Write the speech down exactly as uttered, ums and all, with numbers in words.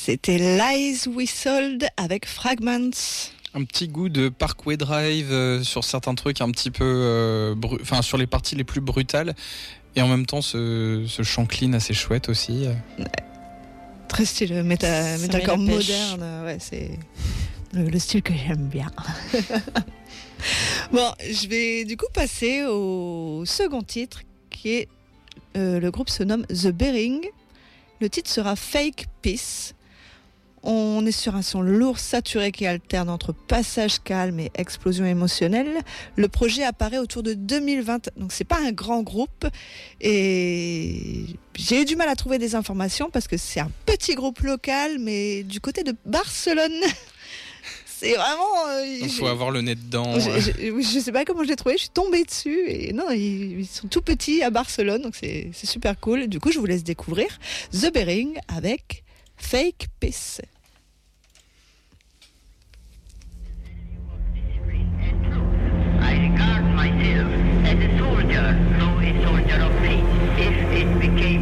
C'était Lies We Sold avec Fragments. Un petit goût de Parkway Drive euh, sur certains trucs un petit peu, euh, bru- enfin sur les parties les plus brutales, et en même temps ce, ce chant clean assez chouette aussi. Ouais. Très style méta, métalcore met la pêche. moderne, ouais, c'est le, le style que j'aime bien. Bon, je vais du coup passer au second titre qui est euh, le groupe se nomme The Bearing. Le titre sera Fake Peace. On est sur un son lourd, saturé qui alterne entre passage calme et explosion émotionnelle. Le projet apparaît autour de deux mille vingt, donc c'est pas un grand groupe. Et j'ai eu du mal à trouver des informations parce que c'est un petit groupe local, mais du côté de Barcelone. C'est vraiment. Euh, Il faut avoir le nez dedans. Je, je, je sais pas comment je l'ai trouvé, je suis tombée dessus. Et non, ils, ils sont tout petits à Barcelone, donc c'est, c'est super cool. Du coup, je vous laisse découvrir The Bearing avec Fake Peace. I regard myself as a soldier, though a soldier of faith. If it became